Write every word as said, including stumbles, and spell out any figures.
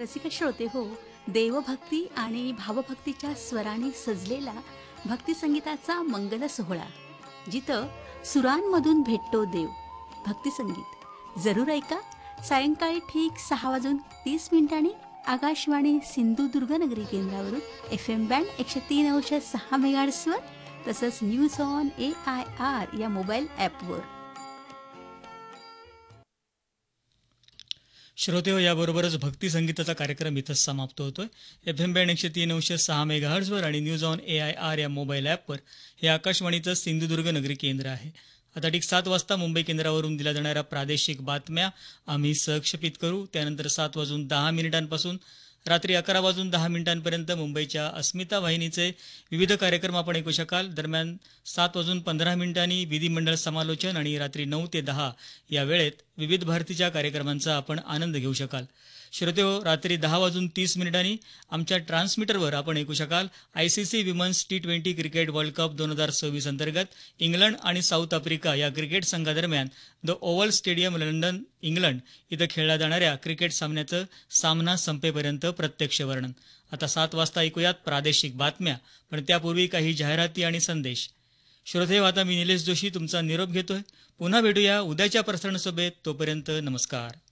रसिक श्रोते हो, देवभक्ती आणि भावभक्तीच्या स्वराने सजलेला भक्तिसंगीताचा मंगल सोहळा, जिथं सुरांमधून भेटतो देव. भक्तिसंगीत जरूर ऐका. सायंकाळी ठीक सहा वाजून तीस मिनिटांनी आकाशवाणी सिंधुदुर्ग नगरी केंद्रावरून एफ एम बँड एकशे तीन अंश सहा मेगाहर्ट्झवर, तसंच news on A I R या मोबाईल ॲपवर. श्रोतेहो, याबरोबरच भक्ती संगीताचा कार्यक्रम इथंच समाप्त होतोय. एफ एम बँड एकशे तीन अंश सहा मेगाहर्ट्झवर आणि news on A I R या मोबाईल ॲपवर हे आकाशवाणीचं सिंधुदुर्ग नगरी केंद्र आहे. आता ठीक सात वाजता मुंबई केंद्रावरून दिल्या जाणाऱ्या प्रादेशिक बातम्या आम्ही सहक्षेपित करू. त्यानंतर सात वाजून दहा मिनिटांपासून रात्री अकरा वाजून दहा मिनिटांपर्यंत मुंबईच्या अस्मिता वाहिनीचे विविध कार्यक्रम आपण ऐकू शकाल. दरम्यान सात वाजून पंधरा मिनिटांनी विधिमंडळ समालोचन आणि रात्री नऊ ते दहा या वेळेत विविध भारतीच्या कार्यक्रमांचा आपण आनंद घेऊ शकाल. श्रोतेहो, रात्री दहा वाजून तीस मिनिटांनी आमच्या ट्रान्समीटरवर आपण ऐकू शकाल I C C women's T twenty cricket world cup दोन हजार सव्वीस अंतर्गत इंग्लंड आणि साऊथ आफ्रिका या क्रिकेट संघादरम्यान the oval stadium London England इथं खेळल्या जाणाऱ्या क्रिकेट सामन्याचं सामना संपेपर्यंत प्रत्यक्ष वर्णन. आता सात वाजता ऐकूयात प्रादेशिक बातम्या, पण त्यापूर्वी काही जाहिराती आणि संदेश. श्रोतेहो, आता मी निलेश जोशी तुमचा निरोप घेतोय. पुन्हा भेटूया उद्याच्या प्रसारण सभेत. तोपर्यंत नमस्कार.